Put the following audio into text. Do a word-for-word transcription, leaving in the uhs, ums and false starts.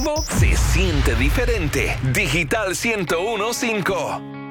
vivo se siente diferente. Digital ciento uno punto cinco.